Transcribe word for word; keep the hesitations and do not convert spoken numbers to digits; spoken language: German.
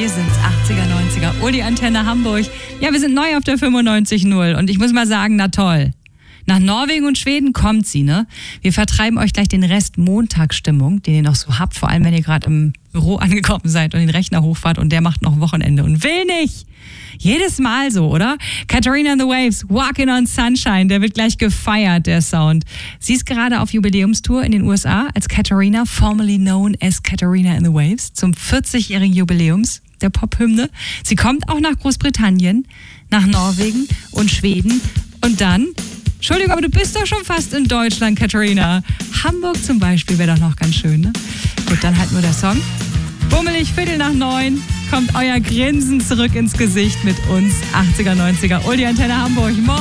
Wir sind's, achtziger, neunziger, Uli Antenne Hamburg. Ja, wir sind neu auf der fünfundneunzig null und ich muss mal sagen, na toll. Nach Norwegen und Schweden kommt sie, ne? Wir vertreiben euch gleich den Rest Montagsstimmung, den ihr noch so habt, vor allem wenn ihr gerade im Büro angekommen seid und den Rechner hochfahrt und der macht noch Wochenende und will nicht. Jedes Mal so, oder? Katharina and the Waves, Walking on Sunshine, der wird gleich gefeiert, der Sound. Sie ist gerade auf Jubiläumstour in den U S A als Katharina, formerly known as Katharina and the Waves, zum vierzigjährigen Jubiläums der Pop-Hymne. Sie kommt auch nach Großbritannien, nach Norwegen und Schweden und dann... Entschuldigung, aber du bist doch schon fast in Deutschland, Katharina. Hamburg zum Beispiel wäre doch noch ganz schön, ne? Gut, dann halt nur der Song. Bummelig, Viertel nach neun, kommt euer Grinsen zurück ins Gesicht mit uns. achtziger, neunziger, Uli Antenne Hamburg. Morgen.